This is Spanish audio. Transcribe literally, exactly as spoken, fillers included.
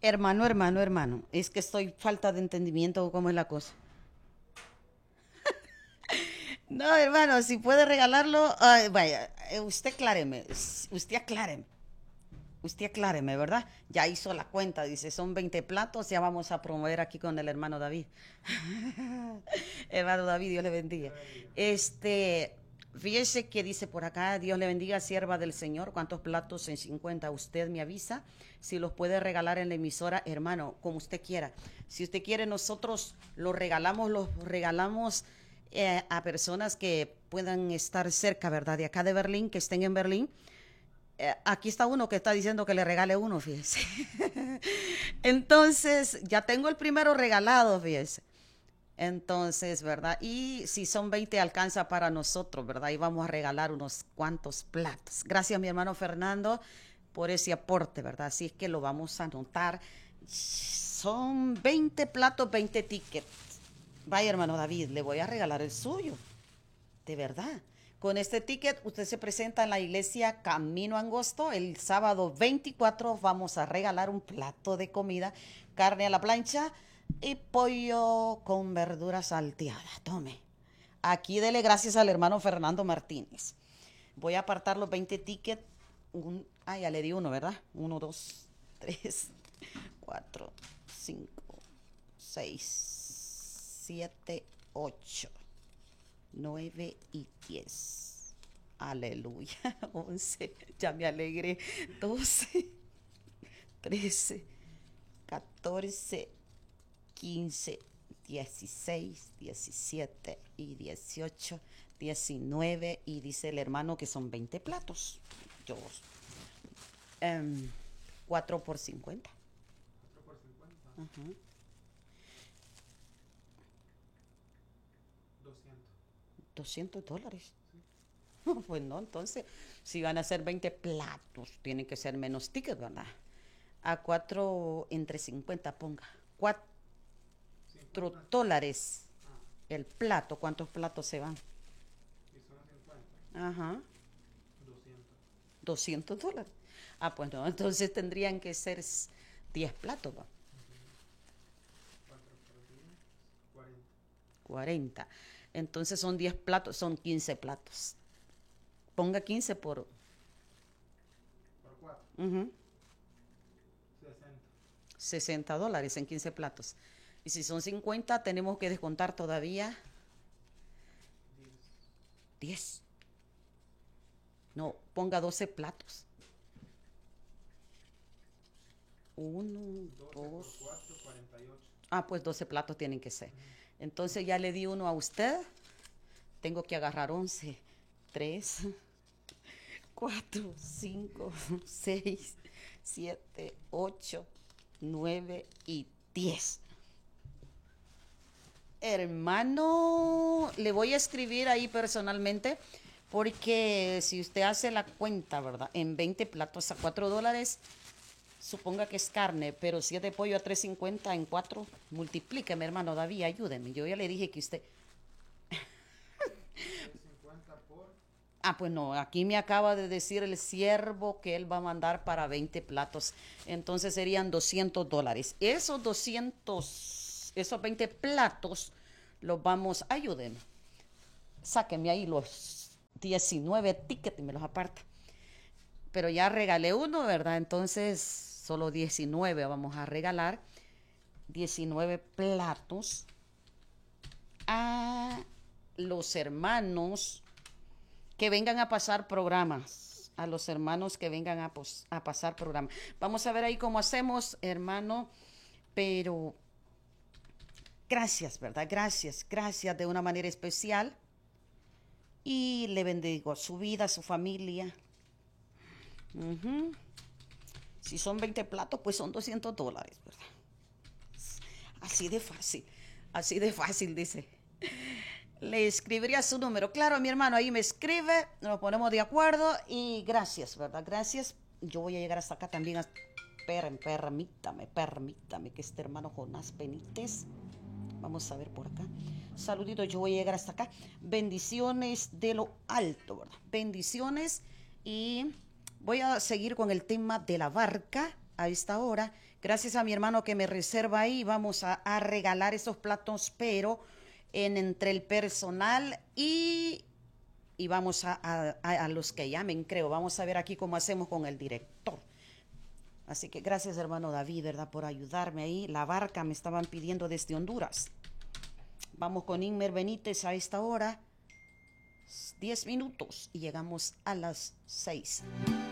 Hermano, hermano, hermano, es que estoy falta de entendimiento cómo es la cosa. No, hermano, si puede regalarlo, ay, vaya, eh, usted acláreme, s- usted acláreme, usted acláreme, ¿verdad? Ya hizo la cuenta, dice, son veinte platos, ya vamos a promover aquí con el hermano David. Hermano David, Dios le bendiga. Este, fíjese que dice por acá, Dios le bendiga, sierva del Señor, ¿cuántos platos en cincuenta? Usted me avisa si los puede regalar en la emisora, hermano, como usted quiera. Si usted quiere, nosotros los regalamos, los regalamos eh, a personas que puedan estar cerca, ¿verdad? De acá de Berlín, que estén en Berlín. Eh, aquí está uno que está diciendo que le regale uno, fíjese. Entonces, ya tengo el primero regalado, fíjese. Entonces, ¿verdad? Y si son veinte alcanza para nosotros, ¿verdad? Y vamos a regalar unos cuantos platos. Gracias, mi hermano Fernando, por ese aporte, ¿verdad? Así es que lo vamos a anotar. Son veinte platos, veinte tickets. Vaya, hermano David, le voy a regalar el suyo, de verdad. Con este ticket usted se presenta en la iglesia Camino Angosto. El sábado veinticuatro vamos a regalar un plato de comida, carne a la plancha y pollo con verduras salteadas. Tome. Aquí dele gracias al hermano Fernando Martínez. Voy a apartar los veinte tickets. Un, ah, ya le di uno, ¿verdad? Uno, dos, tres, cuatro, cinco, seis, siete, ocho, nueve y diez. Aleluya. Once. Ya me alegré. Doce, trece, catorce, quince, dieciséis, diecisiete y dieciocho, diecinueve. Y dice el hermano que son veinte platos. Yo, em, cuatro por cincuenta. cuatro por cincuenta. Ajá. doscientos. doscientos dólares. Sí. Pues no, entonces, si van a ser veinte platos, tienen que ser menos tickets, ¿verdad? A cuatro entre cincuenta ponga. Cuatro cincuenta. dólares Ah, el plato. ¿Cuántos platos se van? y son cincuenta. Ajá, doscientos. doscientos dólares. Ah, pues no, entonces tendrían que ser s- diez platos, ¿va? cuatro por diez. cuarenta. cuarenta. Entonces son diez platos, son quince platos. Ponga quince por... Por cuatro. ujú, sesenta. sesenta dólares en quince platos. Y si son cincuenta, tenemos que descontar todavía diez. diez. No, ponga doce platos. Uno, doce por dos. cuatro. cuarenta y ocho. Ah, pues doce platos tienen que ser. Entonces ya le di uno a usted. Tengo que agarrar once. Tres, cuatro, cinco, seis, siete, ocho, nueve y diez. Hermano, le voy a escribir ahí personalmente porque si usted hace la cuenta, ¿verdad? En veinte platos a cuatro dólares, suponga que es carne, pero si es de pollo a tres cincuenta en cuatro, multiplíqueme, hermano David, ayúdeme. Yo ya le dije que usted... trescientos cincuenta por. Ah, pues no, aquí me acaba de decir el siervo que él va a mandar para veinte platos. Entonces serían doscientos dólares. Esos doscientos, esos veinte platos los vamos, ayúdenme. Sáquenme ahí los diecinueve tickets y me los aparta. Pero ya regalé uno, ¿verdad? Entonces solo diecinueve vamos a regalar. diecinueve platos a los hermanos que vengan a pasar programas, a los hermanos que vengan a, pos, a pasar programas. Vamos a ver ahí cómo hacemos, hermano, pero gracias, ¿verdad? Gracias, gracias de una manera especial y le bendigo su vida, su familia. Uh-huh. Si son veinte platos, pues son doscientos dólares, ¿verdad? Así de fácil, así de fácil, dice. Le escribiría su número. Claro, mi hermano, ahí me escribe, nos ponemos de acuerdo y gracias, ¿verdad? Gracias. Yo voy a llegar hasta acá también. A... Per, permítame, permítame que este hermano Jonás Benítez. Vamos a ver por acá. Saludito, yo voy a llegar hasta acá. Bendiciones de lo alto, ¿verdad? Bendiciones y voy a seguir con el tema de la barca. a esta hora. Gracias a mi hermano que me reserva ahí. Vamos a, a regalar esos platos, pero en entre el personal y, y vamos a, a, a los que llamen, creo. Vamos a ver aquí cómo hacemos con el director. Así que gracias, hermano David, ¿verdad? Por ayudarme ahí. La barca me estaban pidiendo desde Honduras. Vamos con Inmer Benítez a esta hora. diez minutos y llegamos a las seis.